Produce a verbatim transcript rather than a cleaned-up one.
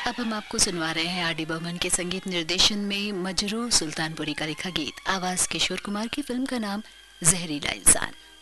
अब हम आपको सुनवा रहे हैं आर डी बर्मन के संगीत निर्देशन में मजरूह सुल्तानपुरी का लिखा गीत। आवाज किशोर कुमार की। फिल्म का नाम जहरीला इंसान।